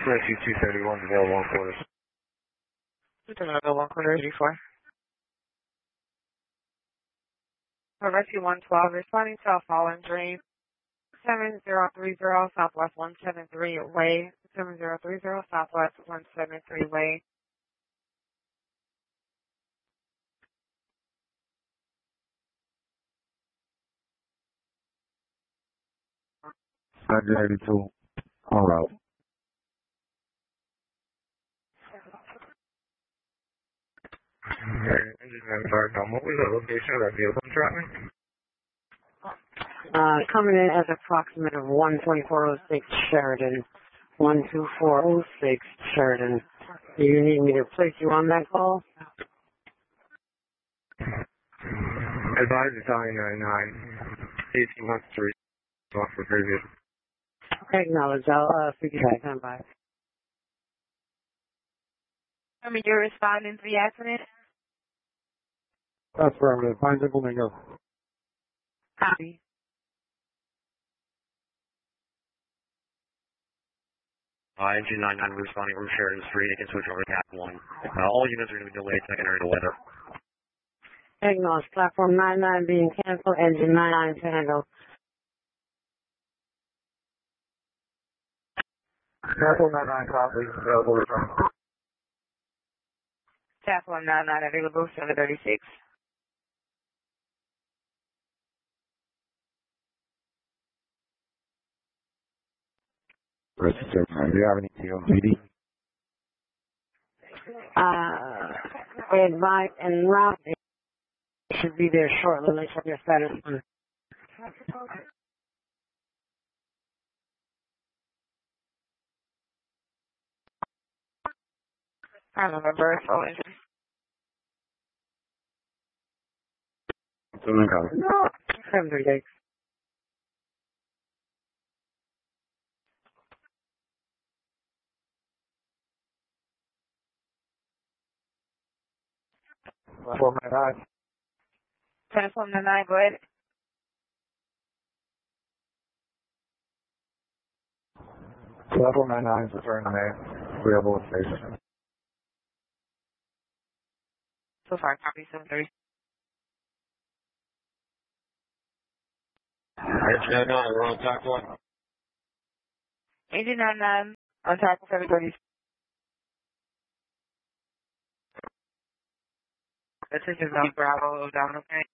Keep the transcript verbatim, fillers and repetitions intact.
Rescue two seventy-one is available on quarters. two seventy-one, one quarter eighty-four. Rescue one twelve, responding to a fallen drain. seven zero three zero Southwest one seventy-three Way. seven zero three zero Southwest one seventy-three Way. one eighty-two, all right. What was the location of that vehicle traffic? Uh, coming in as approximate of one twenty-four oh six Sheridan. one two four oh six Sheridan. Do you need me to place you on that call? Advise Italian ninety-nine. eighteen wants to respond for previous. Okay, acknowledge. I'll uh, speak to you back. Stand by. I mean, you're responding to the accident? That's affirmative. Pine Simple Mingo. Copy. Uh, engine ninety-nine responding from Sheridan Street. It can switch over to Cap one. Uh, all units are going to be delayed secondary to weather. Acknowledge. Platform ninety-nine being canceled. Engine ninety-nine to handle. Platform ninety-nine copy. Available return. Platform ninety-nine available. seven thirty-six. Do you have any T O C D? Uh, advise and route. It should be there shortly. Let's check your status. I remember. So engine. Something copy. No. seven thirty-six. Platform ninety-nine. Platform ninety-nine, go ahead. Platform ninety-nine is returning to main. Available at station. So far, copy seven thirty. Engine ninety-nine, we're on track one. Engine ninety-nine on track for seven thirty. This is Bravo down, okay?